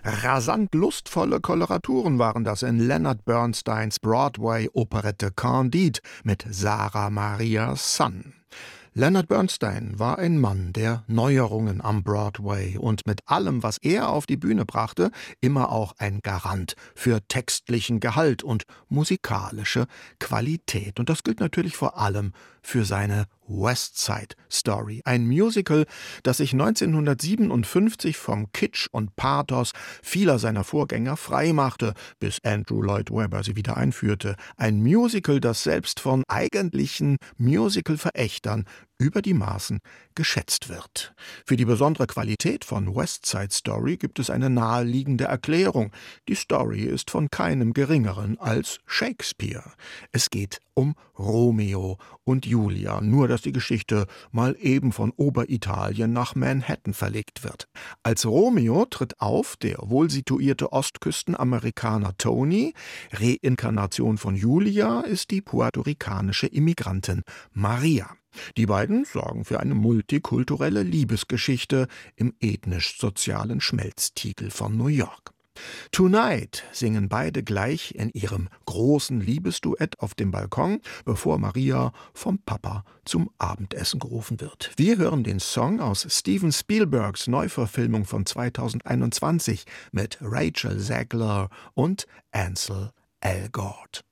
Rasant lustvolle Koloraturen waren das in Leonard Bernsteins Broadway-Operette Candide mit Sarah Maria Sun. Leonard Bernstein war ein Mann der Neuerungen am Broadway und mit allem, was er auf die Bühne brachte, immer auch ein Garant für textlichen Gehalt und musikalische Qualität. Und das gilt natürlich vor allem für seine West Side Story, ein Musical, das sich 1957 vom Kitsch und Pathos vieler seiner Vorgänger freimachte, bis Andrew Lloyd Webber sie wieder einführte. Ein Musical, das selbst von eigentlichen Musical-Verächtern über die Maßen geschätzt wird. Für die besondere Qualität von West Side Story gibt es eine naheliegende Erklärung. Die Story ist von keinem Geringeren als Shakespeare. Es geht um Romeo und Julia, nur dass die Geschichte mal eben von Oberitalien nach Manhattan verlegt wird. Als Romeo tritt auf der wohlsituierte Ostküstenamerikaner Tony, Reinkarnation von Julia ist die puerto-ricanische Immigrantin Maria. Die beiden sorgen für eine multikulturelle Liebesgeschichte im ethnisch-sozialen Schmelztiegel von New York. Tonight singen beide gleich in ihrem großen Liebesduett auf dem Balkon, bevor Maria vom Papa zum Abendessen gerufen wird. Wir hören den Song aus Steven Spielbergs Neuverfilmung von 2021 mit Rachel Zegler und Ansel Elgort.